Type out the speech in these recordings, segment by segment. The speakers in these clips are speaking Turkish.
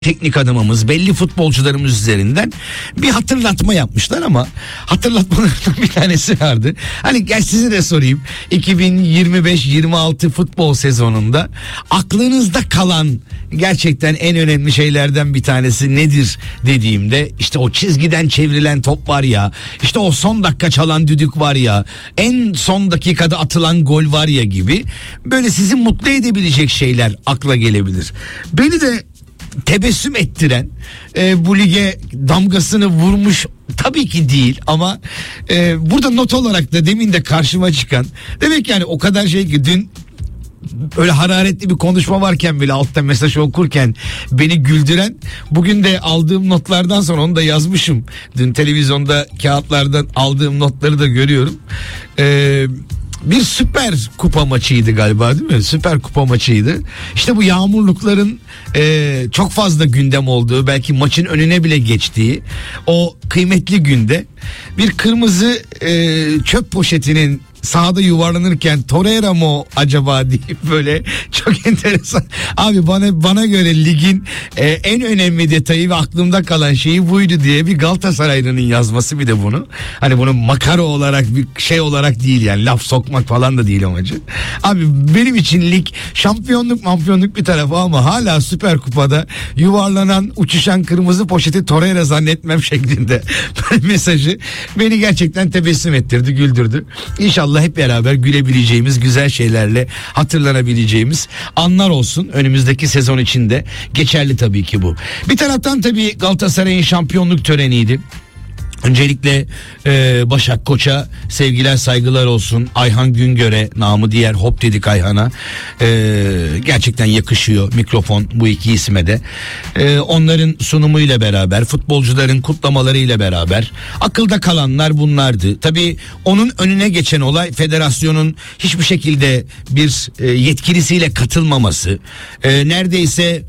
teknik adamımız, belli futbolcularımız üzerinden bir hatırlatma yapmışlar ama hatırlatmalarından bir tanesi vardı. Hani gel size de sorayım. 2025-26 futbol sezonunda aklınızda kalan gerçekten en önemli şeylerden bir tanesi nedir dediğimde, işte o çizgiden çevrilen top var ya, işte o son dakika çalan düdük var ya, en son dakikada atılan gol var ya gibi böyle sizi mutlu edebilecek şeyler akla gelebilir. Beni de tebessüm ettiren, bu lige damgasını vurmuş tabii ki değil ama burada not olarak da demin de karşıma çıkan, demek yani o kadar şey ki dün öyle hararetli bir konuşma varken bile altta mesaj okurken beni güldüren, bugün de aldığım notlardan sonra onu da yazmışım. Dün televizyonda kağıtlardan aldığım notları da görüyorum. Bir Süper Kupa maçıydı galiba, değil mi? Süper Kupa maçıydı. İşte bu yağmurlukların çok fazla gündem olduğu, belki maçın önüne bile geçtiği o kıymetli günde bir kırmızı çöp poşetinin sahada yuvarlanırken Torreira mı o acaba deyip böyle çok enteresan. Abi bana göre ligin en önemli detayı ve aklımda kalan şeyi buydu diye bir Galatasaraylı'nın yazması, bir de bunu. Hani bunu makara olarak, bir şey olarak değil yani, laf sokmak falan da değil amacı. Abi benim için lig şampiyonluk bir tarafa ama hala Süper Kupa'da yuvarlanan, uçuşan kırmızı poşeti Torreira zannetmem şeklinde mesajı beni gerçekten tebessüm ettirdi, güldürdü. İnşallah hep beraber gülebileceğimiz, güzel şeylerle hatırlanabileceğimiz anlar olsun önümüzdeki sezon içinde. Geçerli tabii ki bu. Bir taraftan tabii Galatasaray'ın şampiyonluk töreniydi. Öncelikle Başak Koç'a sevgiler saygılar olsun. Ayhan Güngör'e, namı diğer Hop dedik Ayhan'a, gerçekten yakışıyor mikrofon bu iki isme de. Onların sunumuyla beraber, futbolcuların kutlamalarıyla beraber akılda kalanlar bunlardı. Tabii onun önüne geçen olay federasyonun hiçbir şekilde bir yetkilisiyle katılmaması. Neredeyse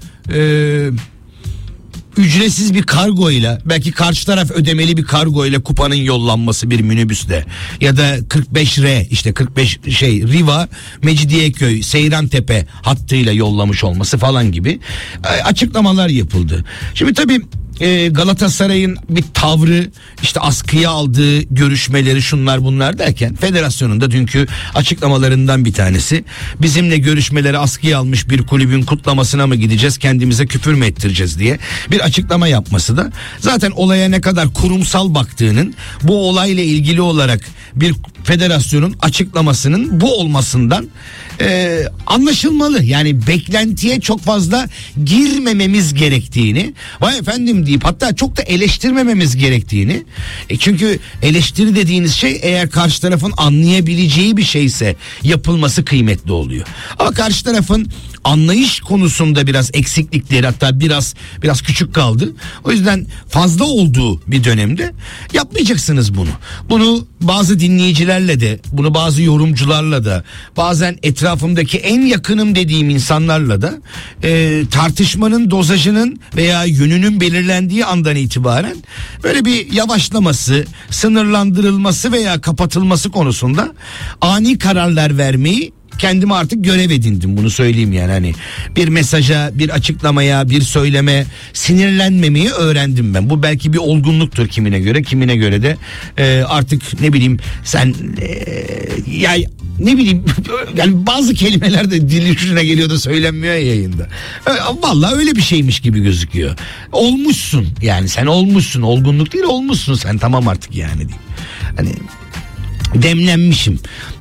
ücretsiz bir kargoyla, belki karşı taraf ödemeli bir kargoyla kupanın yollanması bir minibüste, ya da 45R, işte 45 Riva Mecidiyeköy Seyrantepe hattıyla yollamış olması falan gibi açıklamalar yapıldı. Şimdi tabii Galatasaray'ın bir tavrı, işte askıya aldığı görüşmeleri, şunlar bunlar derken, federasyonun da dünkü açıklamalarından bir tanesi, bizimle görüşmeleri askıya almış bir kulübün kutlamasına mı gideceğiz, kendimize küfür mü ettireceğiz diye bir açıklama yapması da zaten olaya ne kadar kurumsal baktığının, bu olayla ilgili olarak bir federasyonun açıklamasının bu olmasından anlaşılmalı. Yani beklentiye çok fazla girmememiz gerektiğini, vay efendim deyip hatta çok da eleştirmememiz gerektiğini, çünkü eleştiri dediğiniz şey eğer karşı tarafın anlayabileceği bir şeyse yapılması kıymetli oluyor. Ama karşı tarafın anlayış konusunda biraz eksiklikleri, hatta biraz küçük kaldı. O yüzden fazla olduğu bir dönemde yapmayacaksınız bunu. Bunu bazı dinleyicilerle de, bunu bazı yorumcularla da, bazen etrafımdaki en yakınım dediğim insanlarla da tartışmanın dozajının veya yönünün belirlendiği andan itibaren böyle bir yavaşlaması, sınırlandırılması veya kapatılması konusunda ani kararlar vermeyi kendime artık görev edindim, bunu söyleyeyim yani. Hani bir mesaja, bir açıklamaya, bir söyleme sinirlenmemeyi öğrendim ben. Bu belki bir olgunluktur kimine göre, kimine göre de artık ne bileyim sen ya ne bileyim yani bazı kelimeler de dilin ucuna geliyor da söylenmiyor ya yayında. Vallahi öyle bir şeymiş gibi gözüküyor. Olmuşsun yani, sen olmuşsun, olgunluk değil, olmuşsun sen, tamam artık yani diyeyim. Hani demlenmişim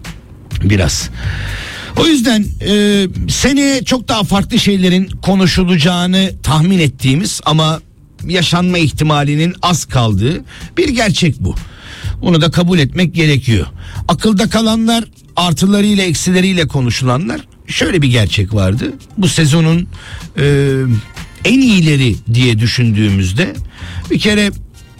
biraz. O yüzden seneye çok daha farklı şeylerin konuşulacağını tahmin ettiğimiz ama yaşanma ihtimalinin az kaldığı bir gerçek bu. Bunu da kabul etmek gerekiyor. Akılda kalanlar, artılarıyla eksileriyle konuşulanlar, şöyle bir gerçek vardı. Bu sezonun en iyileri diye düşündüğümüzde bir kere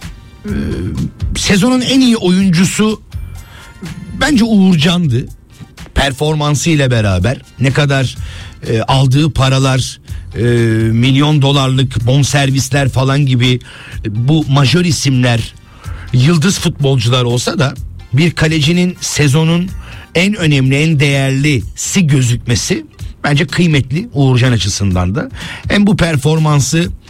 sezonun en iyi oyuncusu bence Uğurcan'dı. Performansıyla beraber ne kadar aldığı paralar, milyon dolarlık bonservisler falan gibi bu majör isimler, yıldız futbolcular olsa da bir kalecinin sezonun en önemli, en değerlisi gözükmesi bence kıymetli Uğurcan açısından da. Hem bu performansı